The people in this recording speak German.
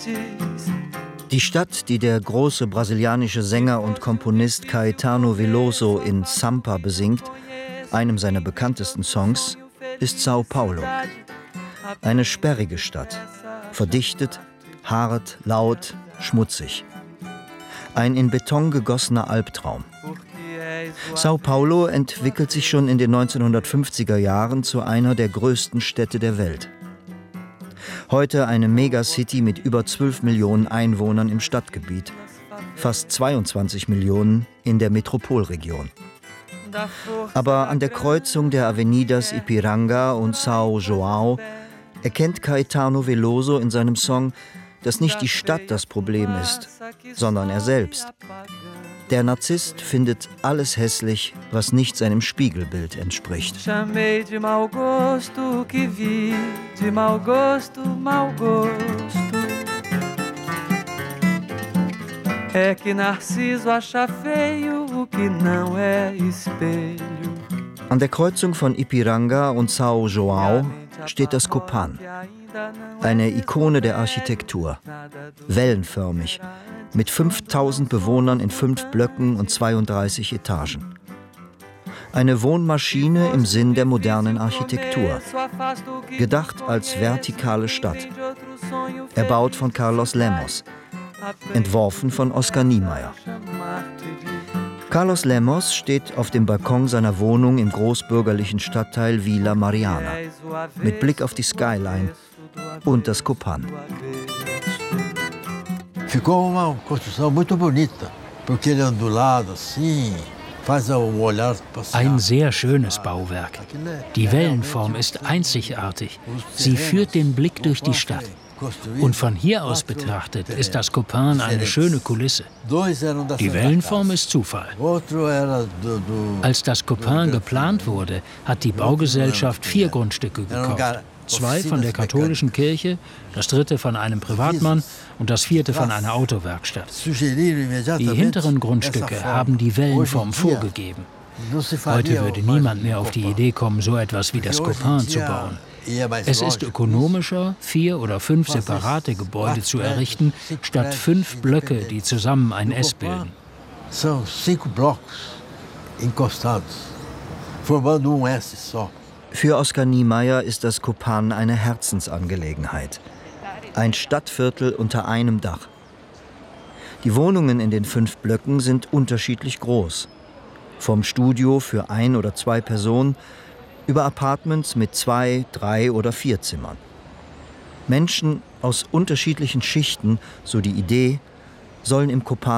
Die Stadt, die der große brasilianische Sänger und Komponist Caetano Veloso in Sampa besingt, einem seiner bekanntesten Songs, ist São Paulo. Eine sperrige Stadt, verdichtet, hart, laut, schmutzig. Ein in Beton gegossener Albtraum. São Paulo entwickelt sich schon in den 1950er Jahren zu einer der größten Städte der Welt. Heute eine Megacity mit über 12 Millionen Einwohnern im Stadtgebiet, fast 22 Millionen in der Metropolregion. Aber an der Kreuzung der Avenidas Ipiranga und São João erkennt Caetano Veloso in seinem Song, dass nicht die Stadt das Problem ist, sondern er selbst. Der Narzisst findet alles hässlich, was nicht seinem Spiegelbild entspricht. Chamei de mau gosto que vi, de mau gosto, mau gosto. É que Narciso acha feio o que não é espelho. An der Kreuzung von Ipiranga und São João steht das Copan, eine Ikone der Architektur, wellenförmig, mit 5000 Bewohnern in 5 Blöcken und 32 Etagen. Eine Wohnmaschine im Sinn der modernen Architektur, gedacht als vertikale Stadt, erbaut von Carlos Lemos, entworfen von Oscar Niemeyer. Carlos Lemos steht auf dem Balkon seiner Wohnung im großbürgerlichen Stadtteil Vila Mariana, mit Blick auf die Skyline und das Copan. Ficou uma construção muito bonita, porque ele é ondulado assim, faz o olhar passear. Ein sehr schönes Bauwerk. Die Wellenform ist einzigartig. Sie führt den Blick durch die Stadt. Und von hier aus betrachtet ist das Copan eine schöne Kulisse. Die Wellenform ist Zufall. Als das Copan geplant wurde, hat die Baugesellschaft 4 Grundstücke gekauft. 2 von der katholischen Kirche, das 3. von einem Privatmann und das 4. von einer Autowerkstatt. Die hinteren Grundstücke haben die Wellenform vorgegeben. Heute würde niemand mehr auf die Idee kommen, so etwas wie das Copan zu bauen. Es ist ökonomischer, 4 oder 5 separate Gebäude zu errichten, statt 5 Blöcke, die zusammen ein S bilden. São 5 blocos encostados, formando S só. Für Oscar Niemeyer ist das Copan eine Herzensangelegenheit. Ein Stadtviertel unter einem Dach. Die Wohnungen in den 5 Blöcken sind unterschiedlich groß. Vom Studio für 1 oder 2 Personen über Apartments mit 2, 3 oder 4 Zimmern. Menschen aus unterschiedlichen Schichten, so die Idee, sollen im Copan